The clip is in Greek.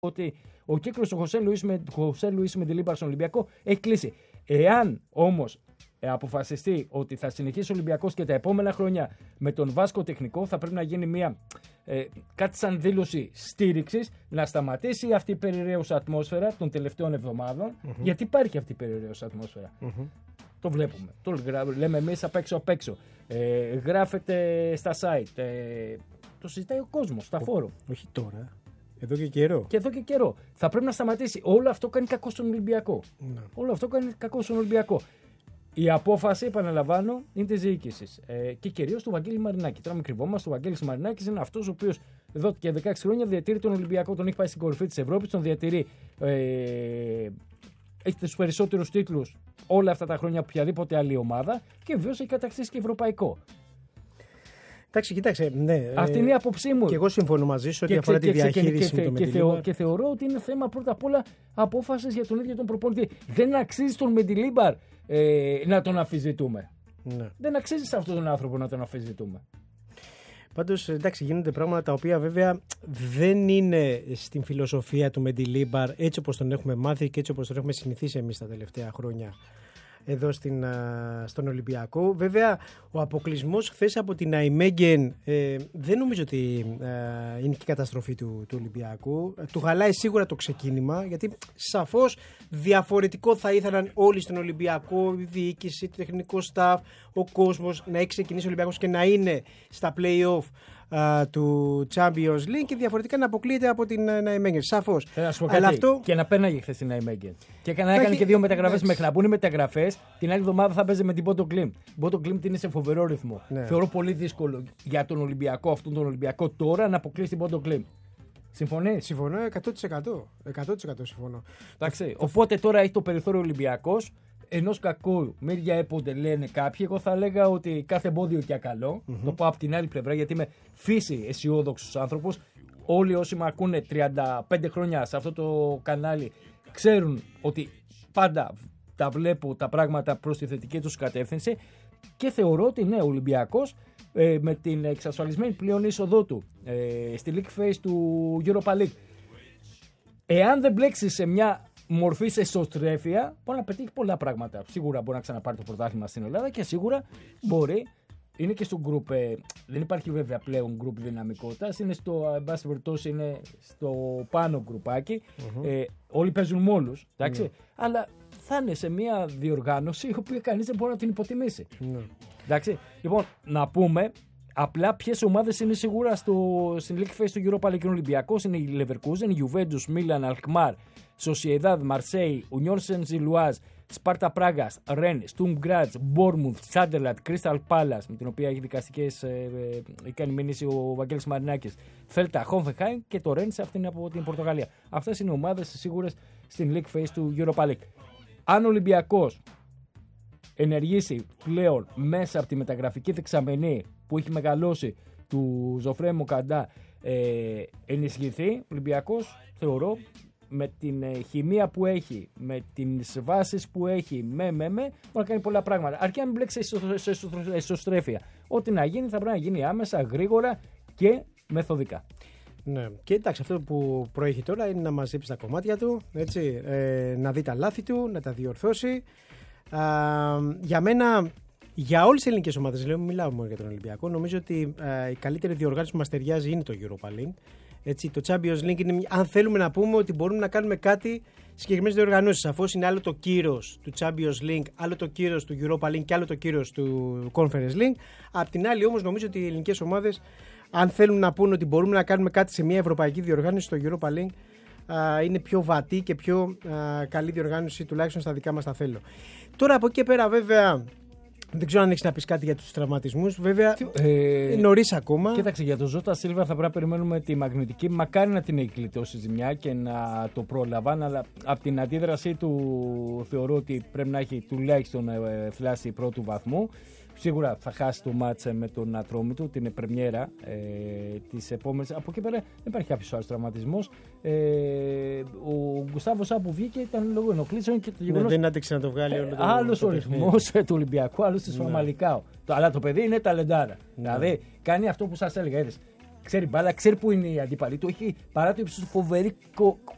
ότι ο κύκλος του Χωσέ Λουίς Μεντιλίμπαρ στον Ολυμπιακό έχει κλείσει. Εάν όμως αποφασιστεί ότι θα συνεχίσει ο Ολυμπιακός και τα επόμενα χρόνια με τον Βάσκο τεχνικό, θα πρέπει να γίνει μια κάτι σαν δήλωση στήριξης, να σταματήσει αυτή η περιραίουσα ατμόσφαιρα των τελευταίων εβδομάδων, γιατί υπάρχει αυτή η περιραίουσα ατμόσφαιρα. Το βλέπουμε. Το λέμε εμείς απ' έξω. Γράφεται στα site. Το συζητάει ο κόσμος στα φόρουμ. Όχι τώρα. Εδώ και καιρό. Και εδώ και καιρό. Θα πρέπει να σταματήσει. Όλο αυτό κάνει κακό στον Ολυμπιακό. Ναι. Όλο αυτό κάνει κακό στον Ολυμπιακό. Η απόφαση, επαναλαμβάνω, είναι τη διοίκηση. Και κυρίως του Βαγγέλη Μαρινάκη. Τώρα μην κρυβόμαστε. Ο Βαγγέλης Μαρινάκης είναι αυτός ο οποίος εδώ και 16 χρόνια διατηρεί τον Ολυμπιακό. Τον έχει πάει στην κορυφή της Ευρώπης. Τον διατηρεί. Έχει τους περισσότερους τίτλους όλα αυτά τα χρόνια από οποιαδήποτε άλλη ομάδα. Και βεβαίως έχει κατακτήσει και ευρωπαϊκό. Εντάξει, κοιτάξτε. Ναι, αυτή είναι η άποψή μου. Και εγώ συμφωνώ μαζί σου ότι αφορά τη διαχείριση με τον Μεντιλίμπαρ. Και θεωρώ ότι είναι θέμα πρώτα απ' όλα απόφασης για τον ίδιο τον προπονητή. Δεν αξίζει τον Μεντιλίμπαρ να τον αμφισβητούμε. Ναι. Δεν αξίζει σε αυτόν τον άνθρωπο να τον αμφισβητούμε. Πάντως, εντάξει, γίνονται πράγματα τα οποία βέβαια δεν είναι στην φιλοσοφία του Μεντιλίμπαρ έτσι όπως τον έχουμε μάθει και έτσι όπως τον έχουμε συνηθίσει εμείς τα τελευταία χρόνια εδώ στον Ολυμπιακό. Βέβαια, ο αποκλεισμός χθες από την Αϊμέγεν δεν νομίζω ότι είναι και η καταστροφή του Ολυμπιακού. Του χαλάει σίγουρα το ξεκίνημα, γιατί σαφώς διαφορετικό θα ήθελαν όλοι στον Ολυμπιακό, η διοίκηση, το τεχνικό staff, ο κόσμος, να έχει ξεκινήσει ο Ολυμπιακός και να είναι στα play-off του Champions League και διαφορετικά να αποκλείεται από την Ναϊμέγεν. Σαφώς. Αλλά αυτό... Και να πέναγε χθες την Ναϊμέγεν. Και έκανε και 2 μεταγραφές. Μέχρι να μπουν οι μεταγραφές, την άλλη εβδομάδα θα παίζει με την Bodo Glimt. Bodo Glimt είναι σε φοβερό ρυθμό. Ναι. Θεωρώ πολύ δύσκολο για τον Ολυμπιακό, αυτόν τον Ολυμπιακό τώρα, να αποκλείσει την Bodo Glimt. Συμφωνείς? Συμφωνώ 100% συμφωνώ. Εντάξει, οπότε τώρα έχει το περιθώριο Ολυμπιακός. Ενός κακού μύρια έπονται λένε κάποιοι. Εγώ θα έλεγα ότι κάθε εμπόδιο και ακαλό. Το πω από την άλλη πλευρά, γιατί είμαι φύση αισιόδοξος άνθρωπος. Όλοι όσοι με ακούνε 35 χρόνια σε αυτό το κανάλι ξέρουν ότι πάντα τα βλέπω τα πράγματα προς τη θετική τους κατεύθυνση. Και θεωρώ ότι ναι, ο Ολυμπιακός με την εξασφαλισμένη πλέον είσοδό του στη League Phase του Europa League, εάν δεν μπλέξει σε μια μορφή σε εσωστρέφεια, μπορεί να πετύχει πολλά πράγματα. Σίγουρα μπορεί να ξαναπάρει το πρωτάθλημα στην Ελλάδα και σίγουρα μπορεί. Είναι και στο group. Δεν υπάρχει βέβαια πλέον group δυναμικότητας. Είναι εν πάση περιπτώσει, είναι στο πάνω γκρουπάκι. Όλοι παίζουν με όλους. Αλλά θα είναι σε μια διοργάνωση η οποία κανείς δεν μπορεί να την υποτιμήσει. Εντάξει. Λοιπόν, να πούμε απλά ποιες ομάδες είναι σίγουρα στην League Phase του Europa League. Ολυμπιακός είναι η Leverkusen, η Juventus, Milan, Alkmaar, Sociedad, Marseille, Union Saint-Gilloise, Sparta Πράγας, Rennes, Sturm Graz, Bournemouth, Sunderland, Crystal Palace, με την οποία έχει δικαστικές κάνει μήνυση ο Βαγγέλης Μαρινάκης, Celta, Hoffenheim και το Rennes, αυτή είναι από την Πορτογαλία. Αυτές είναι ομάδες σίγουρες στην League Phase του Europa League. Αν ο Ολυμπιακός ενεργήσει πλέον μέσα από τη μεταγραφική δεξαμενή που έχει μεγαλώσει του Ζωφρέ Μοκαντά, ενισχυθεί, ο Ολυμπιακός θεωρώ με την χημεία που έχει, με τις βάσεις που έχει, μπορεί να κάνει πολλά πράγματα. Αρκεί να μην μπλέξει σε εσωστρέφεια. Ό,τι να γίνει θα πρέπει να γίνει άμεσα, γρήγορα και μεθοδικά. Ναι, και εντάξει, αυτό που προέχει τώρα είναι να μαζέψει τα κομμάτια του, έτσι, να δει τα λάθη του, να τα διορθώσει. Για μένα, για όλες τις ελληνικές ομάδες, μιλάω μόνο για τον Ολυμπιακό, νομίζω ότι η καλύτερη διοργάνωση που μας ταιριάζει είναι το Europa League. Έτσι, το Champions League είναι, αν θέλουμε να πούμε ότι μπορούμε να κάνουμε κάτι συγκεκριμένες διοργανώσεις. Σαφώς είναι άλλο το κύρος του Champions League, άλλο το κύρος του Europa League και άλλο το κύρος του Conference League. Απ' την άλλη όμως νομίζω ότι οι ελληνικές ομάδες, αν θέλουν να πούνε ότι μπορούμε να κάνουμε κάτι σε μια ευρωπαϊκή διοργάνωση, στο Europa League είναι πιο βατή και πιο καλή διοργάνωση, τουλάχιστον στα δικά μας τα θέλω. Τώρα από εκεί και πέρα βέβαια δεν ξέρω αν έχεις να πεις κάτι για τους τραυματισμούς. Βέβαια νωρίς ακόμα. Κοίταξε, για τον Ζώτα Σίλβα θα πρέπει να περιμένουμε τη μαγνητική. Μακάρι να την έχει κλειτώσει ζημιά και να το πρόλαβαν, αλλά από την αντίδρασή του θεωρώ ότι πρέπει να έχει τουλάχιστον θλάση πρώτου βαθμού. Σίγουρα θα χάσει το μάτσε με τον Ατρόμητο, την πρεμιέρα της επόμενης. Από εκεί πέρα δεν υπάρχει κάποιος άλλος τραυματισμός. Ο Γκουστάβο Σά που βγήκε ήταν λόγω ενοχλήσεων και το γεγονός. Δεν άντεξε να το βγάλει όλο το. Άλλος ο ρυθμός του Ολυμπιακού, άλλος της Φαμαλικάου. Αλλά το παιδί είναι ταλεντάρα. Δηλαδή κάνει αυτό που σας έλεγα. Ξέρει μπάλα, ξέρει που είναι η αντίπαλη του. Έχει παρά το ύψος του φοβερή